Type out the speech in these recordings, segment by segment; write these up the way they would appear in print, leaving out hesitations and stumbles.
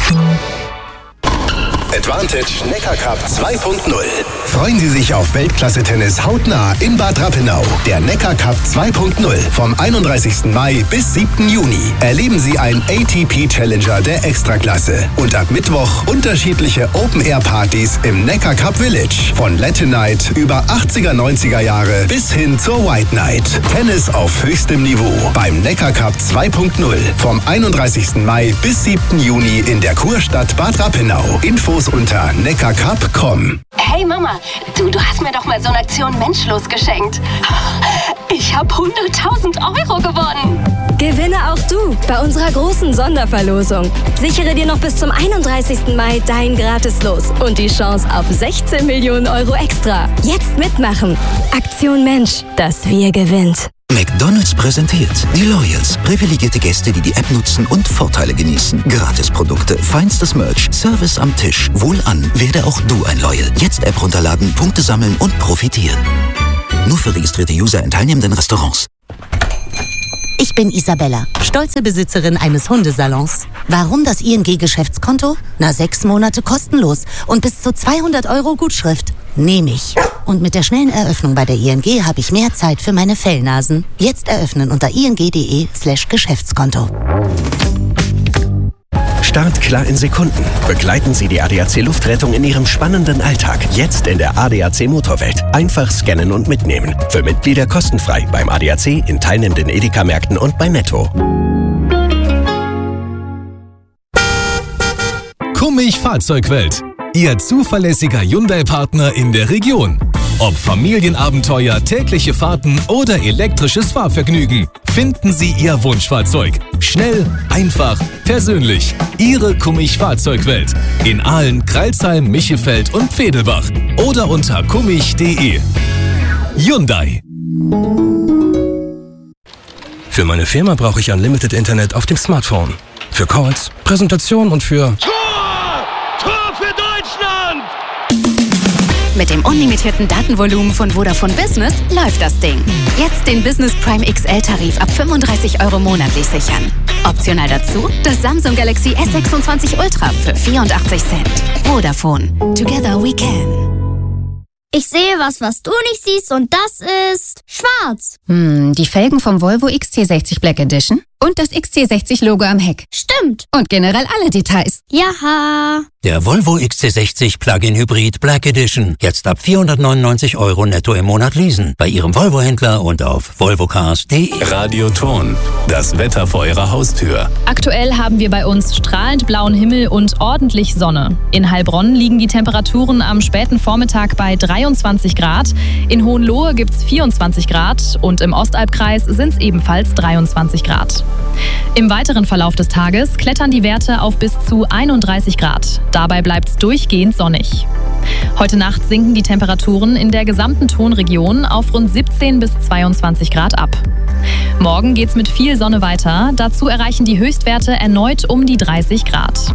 Advantage Neckar Cup 2.0. Freuen Sie sich auf Weltklasse-Tennis hautnah in Bad Rappenau. Der Neckar Cup 2.0 vom 31. Mai bis 7. Juni. Erleben Sie einen ATP-Challenger der Extraklasse. Und ab Mittwoch unterschiedliche Open-Air-Partys im Neckar Cup Village. Von Latin Night über 80er, 90er Jahre bis hin zur White Night. Tennis auf höchstem Niveau beim Neckar Cup 2.0 vom 31. Mai bis 7. Juni in der Kurstadt Bad Rappenau. Infos unter neckarcup.com. Hey Mama, du hast mir doch mal so eine Aktion Menschlos geschenkt. Ich habe 100.000 Euro gewonnen. Gewinne auch du bei unserer großen Sonderverlosung. Sichere dir noch bis zum 31. Mai dein Gratis-Los und die Chance auf 16 Millionen Euro extra. Jetzt mitmachen. Aktion Mensch, das Wir gewinnt. McDonald's präsentiert die Loyals. Privilegierte Gäste, die die App nutzen und Vorteile genießen. Gratisprodukte, feinstes Merch, Service am Tisch. Wohlan, werde auch du ein Loyal. Jetzt App runterladen, Punkte sammeln und profitieren. Nur für registrierte User in teilnehmenden Restaurants. Ich bin Isabella, stolze Besitzerin eines Hundesalons. Warum das ING-Geschäftskonto? 6 Monate kostenlos und bis zu 200 Euro Gutschrift. Nehme ich. Und mit der schnellen Eröffnung bei der ING habe ich mehr Zeit für meine Fellnasen. Jetzt eröffnen unter ing.de/Geschäftskonto. Startklar in Sekunden. Begleiten Sie die ADAC Luftrettung in Ihrem spannenden Alltag. Jetzt in der ADAC Motorwelt. Einfach scannen und mitnehmen. Für Mitglieder kostenfrei beim ADAC, in teilnehmenden Edeka-Märkten und bei Netto. Kummig Fahrzeugwelt. Ihr zuverlässiger Hyundai-Partner in der Region. Ob Familienabenteuer, tägliche Fahrten oder elektrisches Fahrvergnügen, finden Sie Ihr Wunschfahrzeug. Schnell, einfach, persönlich. Ihre Kummig Fahrzeugwelt. In Aalen, Crailsheim, Michelfeld und Vedelbach. Oder unter kummig.de. Hyundai. Für meine Firma brauche ich Unlimited Internet auf dem Smartphone. Für Calls, Präsentation und für... Tor für Deutschland! Mit dem unlimitierten Datenvolumen von Vodafone Business läuft das Ding. Jetzt den Business Prime XL-Tarif ab 35 Euro monatlich sichern. Optional dazu das Samsung Galaxy S26 Ultra für 84 Cent. Vodafone. Together we can. Ich sehe was du nicht siehst und das ist schwarz. Die Felgen vom Volvo XC60 Black Edition und das XC60-Logo am Heck. Stimmt. Und generell alle Details. Jaha. Der Volvo XC60 Plug-in Hybrid Black Edition. Jetzt ab 499 Euro netto im Monat leasen. Bei Ihrem Volvo-Händler und auf volvocars.de. Radioton. Das Wetter vor Ihrer Haustür. Aktuell haben wir bei uns strahlend blauen Himmel und ordentlich Sonne. In Heilbronn liegen die Temperaturen am späten Vormittag bei 23 Grad. In Hohenlohe gibt es 24 Grad und im Ostalbkreis sind es ebenfalls 23 Grad. Im weiteren Verlauf des Tages klettern die Werte auf bis zu 31 Grad. Dabei bleibt es durchgehend sonnig. Heute Nacht sinken die Temperaturen in der gesamten Tonregion auf rund 17 bis 22 Grad ab. Morgen geht's mit viel Sonne weiter. Dazu erreichen die Höchstwerte erneut um die 30 Grad.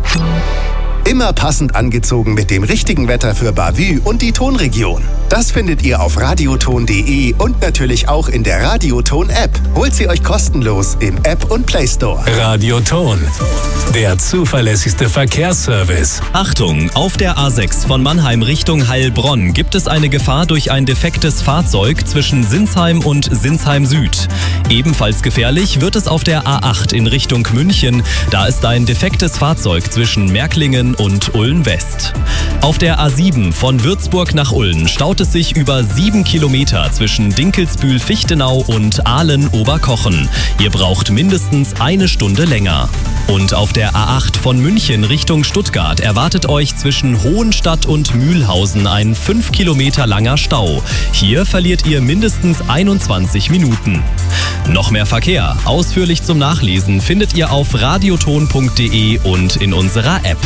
Immer passend angezogen mit dem richtigen Wetter für Bavü und die Tonregion. Das findet ihr auf radioton.de und natürlich auch in der Radioton-App. Holt sie euch kostenlos im App und Play Store. Radioton. Der zuverlässigste Verkehrsservice. Achtung, auf der A6 von Mannheim Richtung Heilbronn gibt es eine Gefahr durch ein defektes Fahrzeug zwischen Sinsheim und Sinsheim Süd. Ebenfalls gefährlich wird es auf der A8 in Richtung München. Da ist ein defektes Fahrzeug zwischen Märklingen und Ulm West. Auf der A7 von Würzburg nach Ulm staut es sich über 7 Kilometer zwischen Dinkelsbühl-Fichtenau und Aalen-Oberkochen. Ihr braucht mindestens eine Stunde länger. Und auf der A8 von München Richtung Stuttgart erwartet euch zwischen Hohenstadt und Mühlhausen ein 5 Kilometer langer Stau. Hier verliert ihr mindestens 21 Minuten. Noch mehr Verkehr, ausführlich zum Nachlesen, findet ihr auf radioton.de und in unserer App.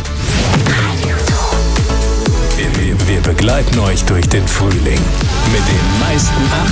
Wir begleiten euch durch den Frühling mit den meisten